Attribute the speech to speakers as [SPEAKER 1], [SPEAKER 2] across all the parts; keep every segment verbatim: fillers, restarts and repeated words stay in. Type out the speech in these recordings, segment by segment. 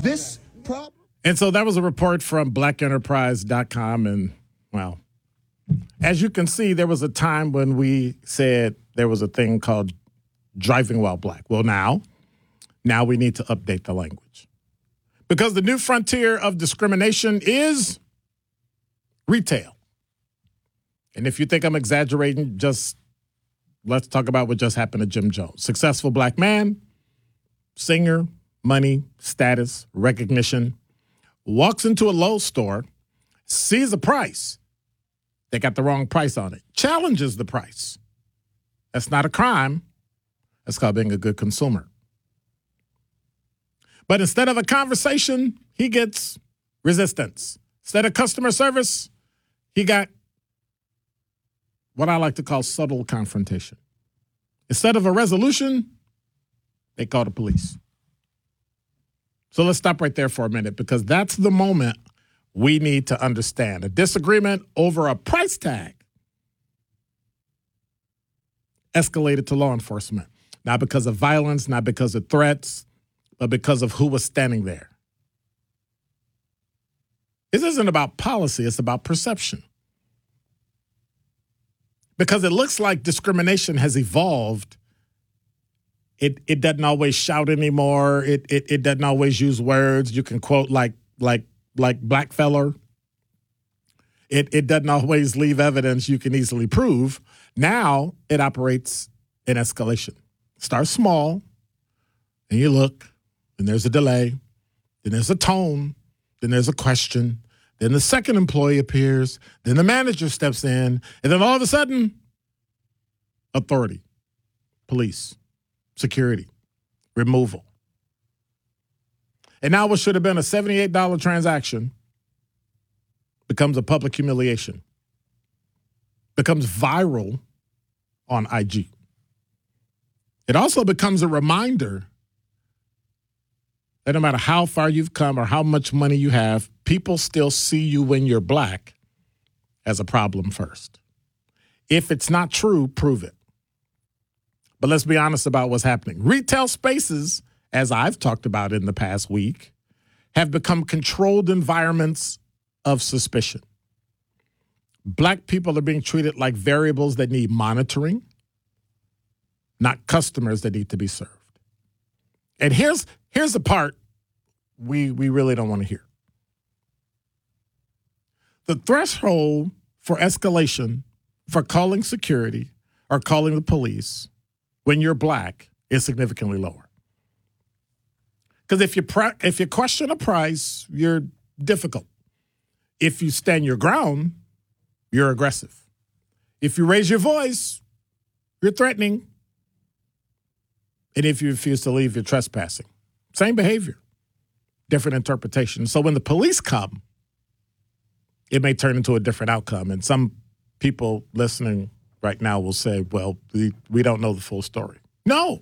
[SPEAKER 1] this problem.
[SPEAKER 2] And so that was a report from black enterprise dot com. And, well, as you can see, there was a time when we said there was a thing called driving while black. Well, now, now we need to update the language. Because the new frontier of discrimination is retail. And if you think I'm exaggerating, just let's talk about what just happened to Jim Jones. Successful black man, singer, money, status, recognition, walks into a Lowe's store, sees a price. They got the wrong price on it. Challenges the price. That's not a crime. That's called being a good consumer. But instead of a conversation, he gets resistance. Instead of customer service, he got what I like to call subtle confrontation. Instead of a resolution, they call the police. So let's stop right there for a minute, because that's the moment we need to understand. A disagreement over a price tag escalated to law enforcement. Not because of violence, not because of threats, but because of who was standing there. This isn't about policy, it's about perception. Because it looks like discrimination has evolved. It it doesn't always shout anymore. It it it doesn't always use words you can quote like like like blackfeller. It it doesn't always leave evidence you can easily prove. Now it operates in escalation. Starts small, and you look, and there's a delay, then there's a tone, then there's a question, then the second employee appears, then the manager steps in, and then all of a sudden, authority, police, security, removal. And now what should have been a seventy-eight dollars transaction becomes a public humiliation, becomes viral on I G. It also becomes a reminder that no matter how far you've come or how much money you have, people still see you when you're black as a problem first. If it's not true, prove it. But let's be honest about what's happening. Retail spaces, as I've talked about in the past week, have become controlled environments of suspicion. Black people are being treated like variables that need monitoring, not customers that need to be served. And here's here's the part we we really don't want to hear. The threshold for escalation for calling security or calling the police when you're black is significantly lower. Because if you pre- if you question a price, you're difficult. If you stand your ground, you're aggressive. If you raise your voice, you're threatening. And if you refuse to leave, you're trespassing. Same behavior, different interpretation. So when the police come, it may turn into a different outcome. And some people listening right now will say, well, we, we don't know the full story. No.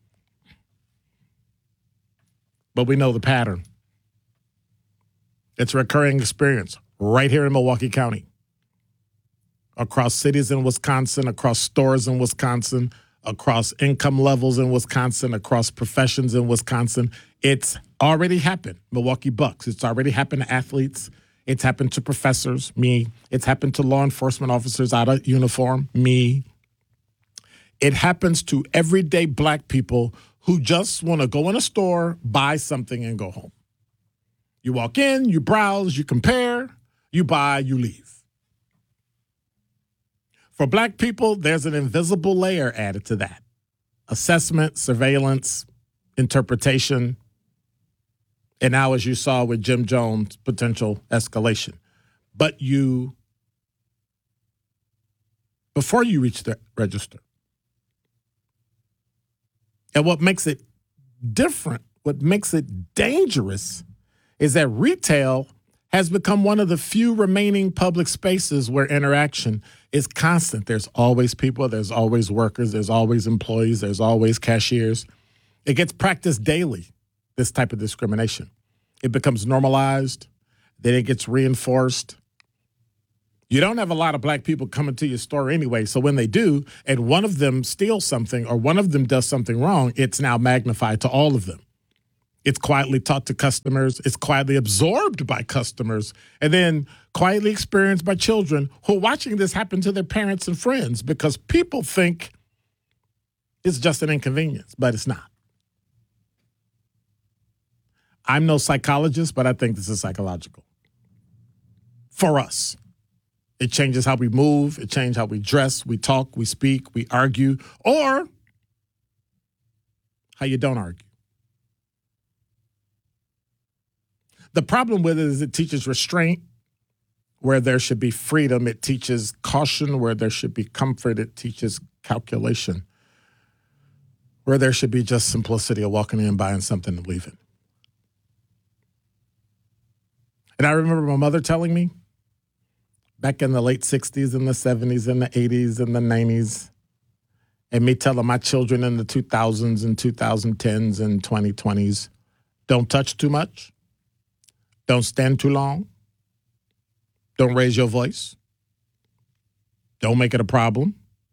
[SPEAKER 2] But we know the pattern. It's a recurring experience right here in Milwaukee County, across cities in Wisconsin, across stores in Wisconsin, across income levels in Wisconsin, across professions in Wisconsin. It's already happened. Milwaukee Bucks. It's already happened to athletes. It's happened to professors, me. It's happened to law enforcement officers out of uniform, me. It happens to everyday black people who just want to go in a store, buy something, and go home. You walk in, you browse, you compare, you buy, you leave. For black people, there's an invisible layer added to that. Assessment, surveillance, interpretation, and now, as you saw with Jim Jones, potential escalation. But you, before you reach the register, and what makes it different, what makes it dangerous, is that retail has become one of the few remaining public spaces where interaction is constant. There's always people, there's always workers, there's always employees, there's always cashiers. It gets practiced daily, this type of discrimination. It becomes normalized, then it gets reinforced. You don't have a lot of black people coming to your store anyway, so when they do, and one of them steals something or one of them does something wrong, it's now magnified to all of them. It's quietly taught to customers. It's quietly absorbed by customers, and then quietly experienced by children who are watching this happen to their parents and friends because people think it's just an inconvenience, but it's not. I'm no psychologist, but I think this is psychological. For us, it changes how we move. It changes how we dress, we talk, we speak, we argue, or how you don't argue. The problem with it is it teaches restraint where there should be freedom. It teaches caution where there should be comfort. It teaches calculation where there should be just simplicity of walking in, buying something, and leaving. And I remember my mother telling me back in the late sixties and the seventies and the eighties and the nineties, and me telling my children in the two thousands and twenty tens and twenty twenties, don't touch too much. Don't stand too long. Don't raise your voice. Don't make it a problem.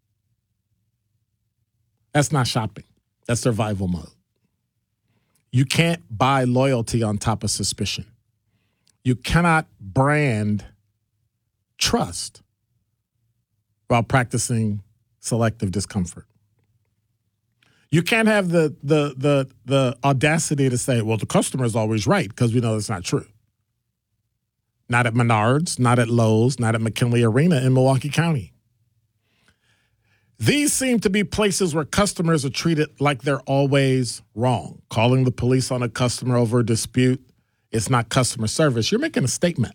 [SPEAKER 2] That's not shopping. That's survival mode. You can't buy loyalty on top of suspicion. You cannot brand trust while practicing selective discomfort. You can't have the the the the audacity to say, well, the customer is always right, because we know that's not true. Not at Menards, not at Lowe's, not at McKinley Arena in Milwaukee County. These seem to be places where customers are treated like they're always wrong. Calling the police on a customer over a dispute, it's not customer service. You're making a statement.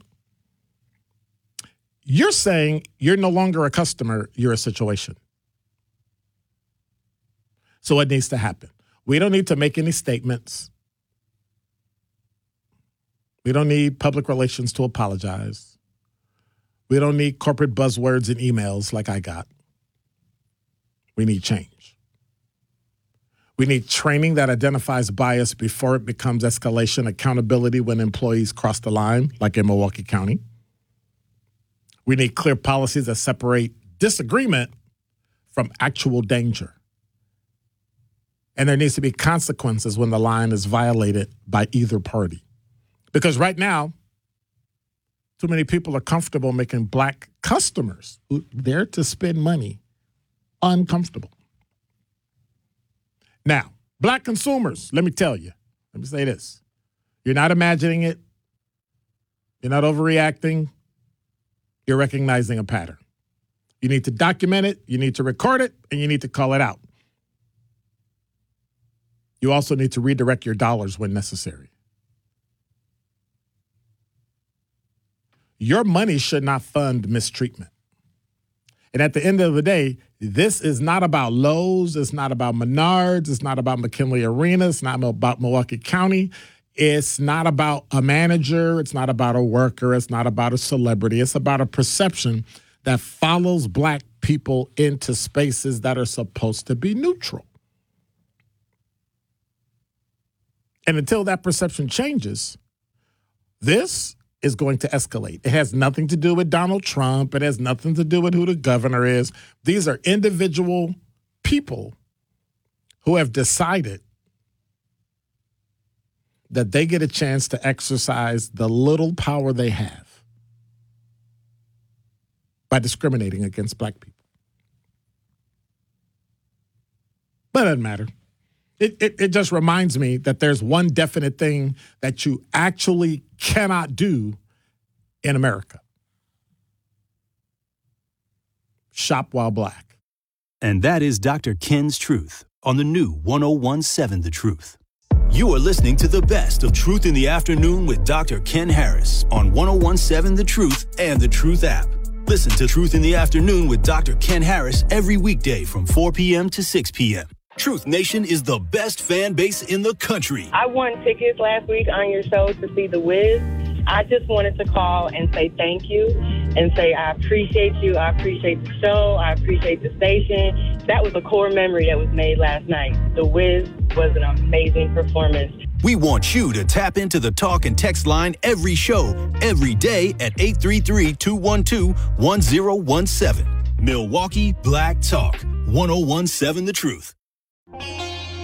[SPEAKER 2] You're saying you're no longer a customer, you're a situation. So what needs to happen? We don't need to make any statements. We don't need public relations to apologize. We don't need corporate buzzwords and emails like I got. We need change. We need training that identifies bias before it becomes escalation, accountability when employees cross the line, like in Milwaukee County. We need clear policies that separate disagreement from actual danger. And there needs to be consequences when the line is violated by either party. Because right now, too many people are comfortable making black customers who are there to spend money uncomfortable. Now, black consumers, let me tell you, let me say this. You're not imagining it. You're not overreacting. You're recognizing a pattern. You need to document it, you need to record it, and you need to call it out. You also need to redirect your dollars when necessary. Your money should not fund mistreatment. And at the end of the day, this is not about Lowe's. It's not about Menards. It's not about McKinley Arena. It's not about Milwaukee County. It's not about a manager. It's not about a worker. It's not about a celebrity. It's about a perception that follows black people into spaces that are supposed to be neutral. And until that perception changes, this is going to escalate. It has nothing to do with Donald Trump. It has nothing to do with who the governor is. These are individual people who have decided that they get a chance to exercise the little power they have by discriminating against black people. But it doesn't matter. It, it, it just reminds me that there's one definite thing that you actually cannot do in America. Shop while black.
[SPEAKER 1] And that is Doctor Ken's Truth on the new one oh one seven The Truth. You are listening to the best of Truth in the Afternoon with Doctor Ken Harris on one oh one seven The Truth and The Truth app. Listen to Truth in the Afternoon with Doctor Ken Harris every weekday from four p.m. to six p.m. Truth Nation is the best fan base in the country.
[SPEAKER 3] I won tickets last week on your show to see The Wiz. I just wanted to call and say thank you and say I appreciate you. I appreciate the show. I appreciate the station. That was a core memory that was made last night. The Wiz was an amazing performance.
[SPEAKER 1] We want you to tap into the talk and text line every show, every day at eight three three, two one two, one oh one seven. Milwaukee Black Talk, one oh one seven The Truth.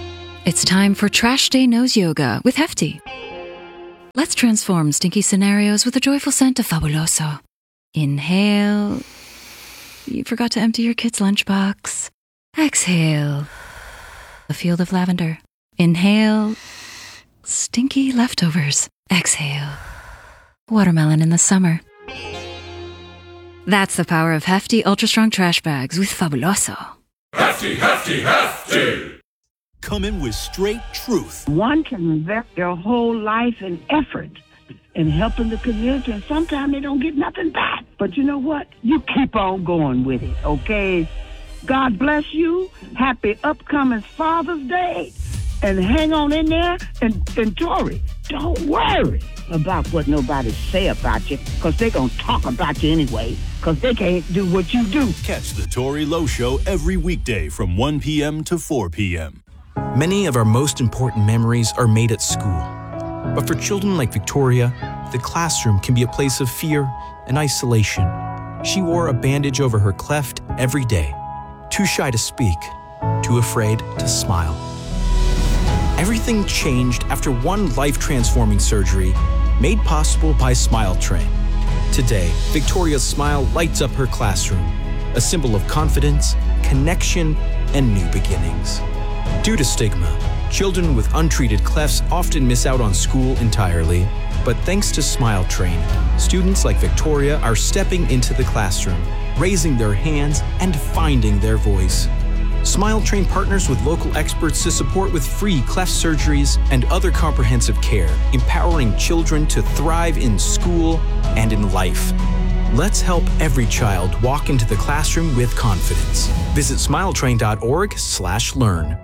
[SPEAKER 4] It's time for Trash Day Nose Yoga with Hefty. Let's transform stinky scenarios with a joyful scent of Fabuloso. Inhale. You forgot to empty your kid's lunchbox. Exhale. A field of lavender. Inhale. Stinky leftovers. Exhale. Watermelon in the summer. That's the power of Hefty Ultra Strong Trash Bags with Fabuloso.
[SPEAKER 5] Hefty, hefty, hefty!
[SPEAKER 1] Come in with straight truth.
[SPEAKER 6] One can invest their whole life and effort in helping the community, and sometimes they don't get nothing back. But you know what? You keep on going with it, okay? God bless you. Happy upcoming Father's Day. And hang on in there. And, and Tori, don't worry about what nobody say about you, because they're going to talk about you anyway, because they can't do what you do.
[SPEAKER 1] Catch the Tori Lowe Show every weekday from one p.m. to four p.m.
[SPEAKER 7] Many of our most important memories are made at school. But for children like Victoria, the classroom can be a place of fear and isolation. She wore a bandage over her cleft every day, too shy to speak, too afraid to smile. Everything changed after one life-transforming surgery made possible by Smile Train. Today, Victoria's smile lights up her classroom, a symbol of confidence, connection, and new beginnings. Due to stigma, children with untreated clefts often miss out on school entirely. But thanks to Smile Train, students like Victoria are stepping into the classroom, raising their hands, and finding their voice. Smile Train partners with local experts to support with free cleft surgeries and other comprehensive care, empowering children to thrive in school and in life. Let's help every child walk into the classroom with confidence. Visit smiletrain dot org slash learn.